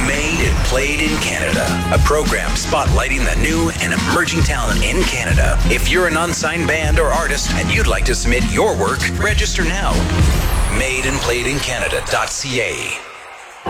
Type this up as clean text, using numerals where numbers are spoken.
Made and Played in Canada, a program spotlighting the new and emerging talent in Canada. If you're an unsigned band or artist and you'd like to submit your work, register now. Madeandplayedincanada.ca